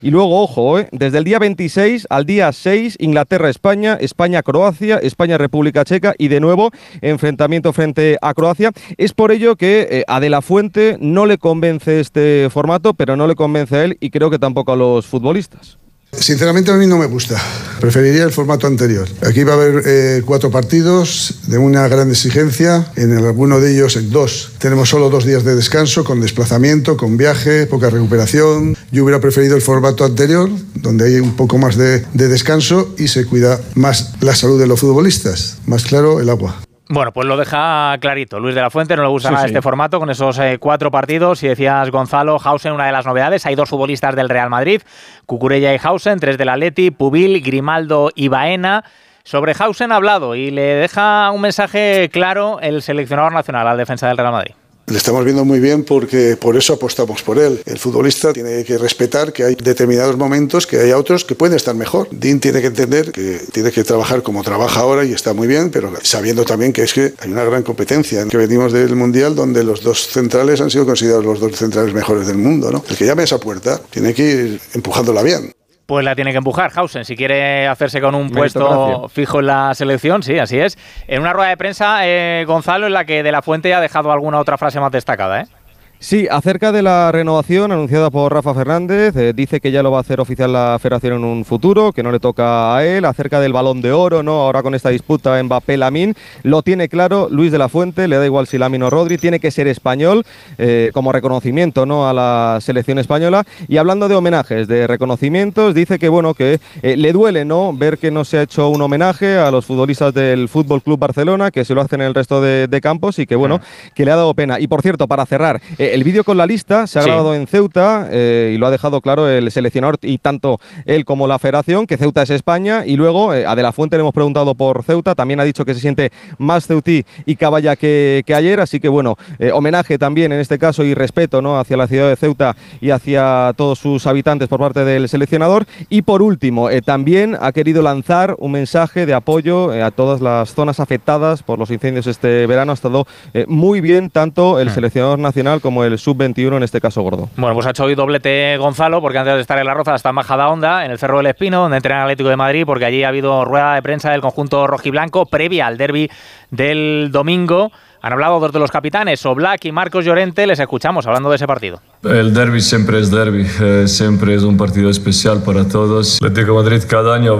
Y luego, ojo, desde el día 26 al día 6, Inglaterra-España, España-Croacia, España-República Checa y de nuevo enfrentamiento frente a Croacia. Es por ello que a De la Fuente no le convence este formato, pero no le convence a él y creo que tampoco a los futbolistas. Sinceramente a mí no me gusta, preferiría el formato anterior. Aquí va a haber 4 partidos de una gran exigencia, en alguno de ellos, en 2, tenemos solo 2 días de descanso, con desplazamiento, con viaje, poca recuperación. Yo hubiera preferido el formato anterior, donde hay un poco más de descanso y se cuida más la salud de los futbolistas, más claro el agua. Bueno, pues lo deja clarito. Luis de la Fuente no le gusta nada este formato con esos 4 partidos. Y decías, Gonzalo, Hausen, una de las novedades. Hay 2 futbolistas del Real Madrid, Cucurella y Hausen, 3 del Atleti, Pubil, Grimaldo y Baena. Sobre Hausen ha hablado y le deja un mensaje claro el seleccionador nacional al defensa del Real Madrid. Le estamos viendo muy bien porque por eso apostamos por él. El futbolista tiene que respetar que hay determinados momentos, que hay otros que pueden estar mejor. Dean tiene que entender que tiene que trabajar como trabaja ahora y está muy bien, pero sabiendo también que es que hay una gran competencia. Que venimos del Mundial donde los 2 centrales han sido considerados los 2 centrales mejores del mundo, ¿no? El que llame a esa puerta tiene que ir empujándola bien. Pues la tiene que empujar Hausen si quiere hacerse con un puesto fijo en la selección, sí, así es. En una rueda de prensa, Gonzalo, en la que De la Fuente ha dejado alguna otra frase más destacada, ¿eh? Sí, acerca de la renovación anunciada por Rafa Fernández, dice que ya lo va a hacer oficial la Federación en un futuro, que no le toca a él. Acerca del Balón de Oro, ¿no? Ahora con esta disputa Mbappé-Lamine, lo tiene claro Luis de la Fuente, le da igual si Lamine o Rodri, tiene que ser español, como reconocimiento, ¿no?, a la selección española. Y hablando de homenajes, de reconocimientos, dice que bueno, que le duele, ¿no?, ver que no se ha hecho un homenaje a los futbolistas del Fútbol Club Barcelona, que se lo hacen en el resto de campos y que bueno, que le ha dado pena. Y por cierto, para cerrar, el vídeo con la lista se ha grabado en Ceuta y lo ha dejado claro el seleccionador y tanto él como la federación, que Ceuta es España. Y luego a De la Fuente le hemos preguntado por Ceuta, también ha dicho que se siente más ceutí y caballa que ayer, así que bueno, homenaje también en este caso y respeto, ¿no?, hacia la ciudad de Ceuta y hacia todos sus habitantes por parte del seleccionador. Y por último, también ha querido lanzar un mensaje de apoyo a todas las zonas afectadas por los incendios este verano. Ha estado muy bien tanto el seleccionador nacional como el sub-21, en este caso Gordo. Bueno, pues ha hecho hoy doblete Gonzalo, porque antes de estar en La Roza está en Majadahonda, en el Cerro del Espino, donde entrena el Atlético de Madrid, porque allí ha habido rueda de prensa del conjunto rojiblanco previa al derbi del domingo. Han hablado 2 de los capitanes, Oblak y Marcos Llorente. Les escuchamos hablando de ese partido. El derbi siempre es derbi, siempre es un partido especial para todos. El Atlético de Madrid cada año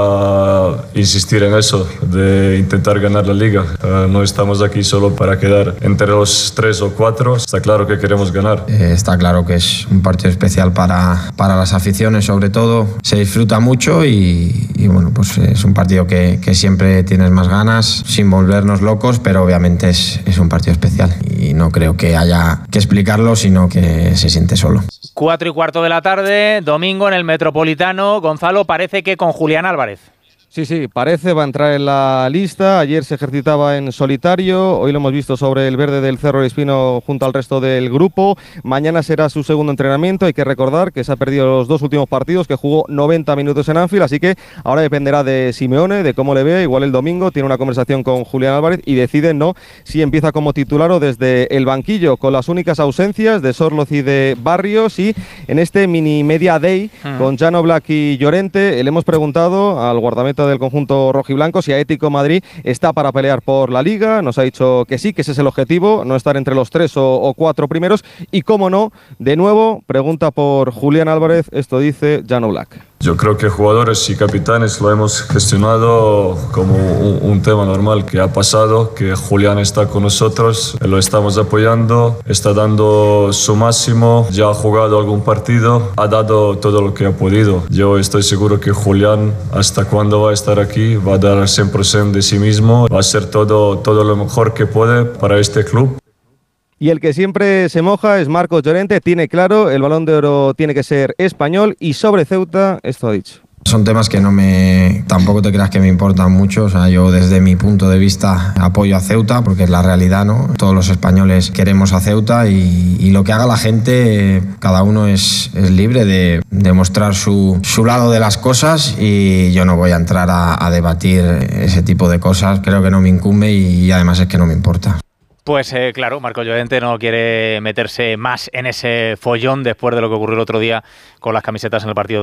va a insistir en eso, de intentar ganar la Liga. No estamos aquí solo para quedar entre los 3 o 4, está claro que queremos ganar. Está claro que es un partido especial para las aficiones, sobre todo. Se disfruta mucho y bueno, pues es un partido que siempre tienes más ganas, sin volvernos locos, pero obviamente es un partido especial y no creo que haya que explicarlo, sino que se siente solo. 4:15 de la tarde, domingo en el Metropolitano. Gonzalo, parece que con Julián Álvarez. Sí, parece, va a entrar en la lista. Ayer se ejercitaba en solitario, hoy lo hemos visto sobre el verde del Cerro del Espino junto al resto del grupo. Mañana será su segundo entrenamiento. Hay que recordar que se ha perdido los 2 últimos partidos, que jugó 90 minutos en Anfield, así que ahora dependerá de Simeone, de cómo le ve. Igual el domingo tiene una conversación con Julián Álvarez y deciden, ¿no?, si empieza como titular o desde el banquillo, con las únicas ausencias de Sorloz y de Barrios. Y en este mini media day con Jan Oblak y Llorente, le hemos preguntado al guardameta del conjunto rojiblanco si Atlético de Madrid está para pelear por la Liga. Nos ha dicho que sí, que ese es el objetivo, no estar entre los 3 o 4 primeros. Y cómo no, de nuevo, pregunta por Julián Álvarez, esto dice Jan Oblak. Yo creo que jugadores y capitanes lo hemos gestionado como un tema normal que ha pasado, que Julián está con nosotros, lo estamos apoyando, está dando su máximo, ya ha jugado algún partido, ha dado todo lo que ha podido. Yo estoy seguro que Julián, hasta cuando va a estar aquí, va a dar el 100% de sí mismo, va a hacer todo lo mejor que puede para este club. Y el que siempre se moja es Marcos Llorente, tiene claro, el Balón de Oro tiene que ser español. Y sobre Ceuta, esto ha dicho. Son temas que tampoco te creas que me importan mucho. O sea, yo desde mi punto de vista apoyo a Ceuta porque es la realidad, ¿no? Todos los españoles queremos a Ceuta y lo que haga la gente, cada uno es libre de mostrar su lado de las cosas y yo no voy a entrar a debatir ese tipo de cosas. Creo que no me incumbe y además es que no me importa. Pues claro, Marcos Llorente no quiere meterse más en ese follón después de lo que ocurrió el otro día con las camisetas en el partido